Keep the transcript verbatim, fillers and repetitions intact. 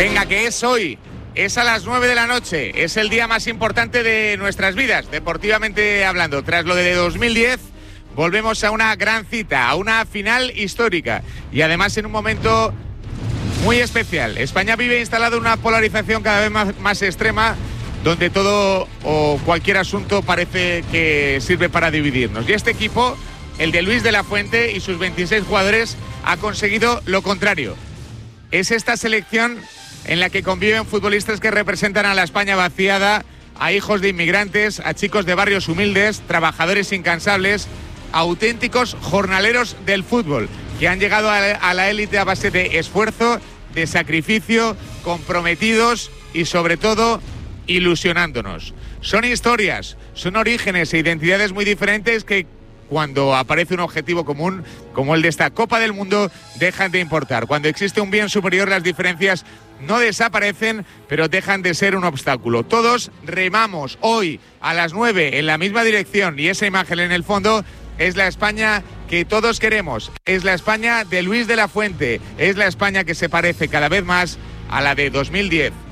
Venga, que es hoy, es a las nueve de la noche, es el día más importante de nuestras vidas, deportivamente hablando. Tras lo de dos mil diez, volvemos a una gran cita, a una final histórica y además en un momento muy especial. España vive instalado en una polarización cada vez más, más extrema, donde todo o cualquier asunto parece que sirve para dividirnos. Y este equipo, el de Luis de la Fuente y sus veintiséis jugadores, ha conseguido lo contrario. Es esta selección en la que conviven futbolistas que representan a la España vaciada, a hijos de inmigrantes, a chicos de barrios humildes, trabajadores incansables, auténticos jornaleros del fútbol, que han llegado a la élite a base de esfuerzo, de sacrificio, comprometidos y sobre todo ilusionándonos. Son historias, son orígenes e identidades muy diferentes que cuando aparece un objetivo común como el de esta Copa del Mundo dejan de importar. Cuando existe un bien superior, las diferencias no desaparecen, pero dejan de ser un obstáculo. Todos remamos hoy a las nueve en la misma dirección y esa imagen en el fondo es la España que todos queremos. Es la España de Luis de la Fuente. Es la España que se parece cada vez más a la de dos mil diez.